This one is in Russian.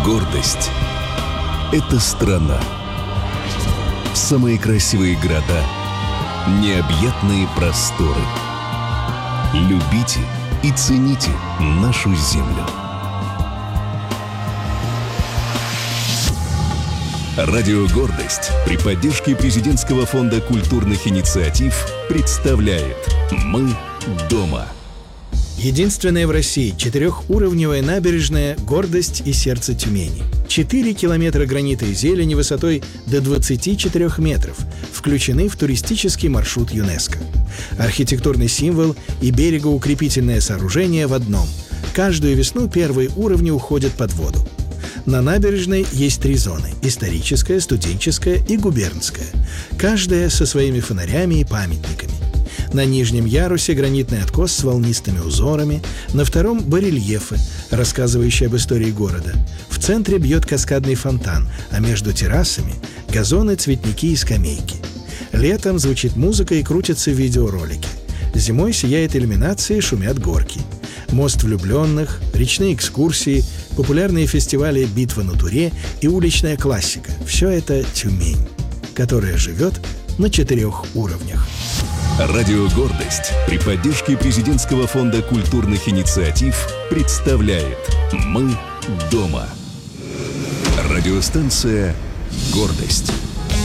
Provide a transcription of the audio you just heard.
Гордость – это страна. Самые красивые города, необъятные просторы. Любите и цените нашу землю. Радио «Гордость» при поддержке Президентского фонда культурных инициатив представляет «Мы дома». Единственная в России четырехуровневая набережная «Гордость и сердце Тюмени». 4 километра гранита и зелени высотой до 24 метров включены в туристический маршрут ЮНЕСКО. Архитектурный символ и берегоукрепительное сооружение в одном. Каждую весну первые уровни уходят под воду. На набережной есть 3 зоны – историческая, студенческая и губернская. Каждая со своими фонарями и памятниками. На нижнем ярусе гранитный откос с волнистыми узорами, на втором – барельефы, рассказывающие об истории города. В центре бьет каскадный фонтан, а между террасами – газоны, цветники и скамейки. Летом звучит музыка и крутятся видеоролики. Зимой сияет иллюминация и шумят горки. Мост влюбленных, речные экскурсии, популярные фестивали «Битва на Туре» и уличная классика – все это Тюмень, которая живет на 4 уровнях. Радио «Гордость» при поддержке Президентского фонда культурных инициатив представляет «Мы дома». Радиостанция «Гордость».